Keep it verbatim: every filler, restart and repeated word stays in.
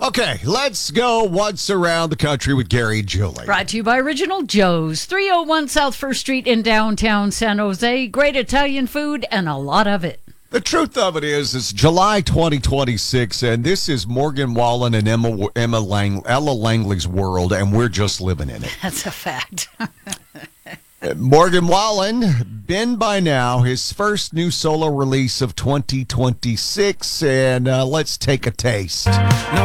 Okay, let's go once around the country with Gary and Julie. Brought to you by Original Joe's, three oh one South First Street in downtown San Jose. Great Italian food and a lot of it. The truth of it is, it's July twenty twenty-six, and this is Morgan Wallen and Emma, Emma Lang, Ella Langley's world, and we're just living in it. That's a fact. Morgan Wallen, been by now his first new solo release of twenty twenty-six, and uh, let's take a taste.